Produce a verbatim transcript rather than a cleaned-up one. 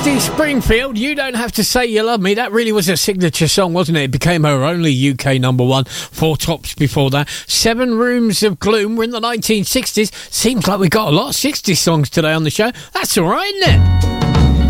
Dee Springfield, You Don't Have to Say You Love Me. That really was a signature song, wasn't it? It became her only U K number one. Four tops before that. Seven Rooms of Gloom. We're in the nineteen sixties. Seems like we got a lot of sixties songs today on the show. That's all right, isn't it?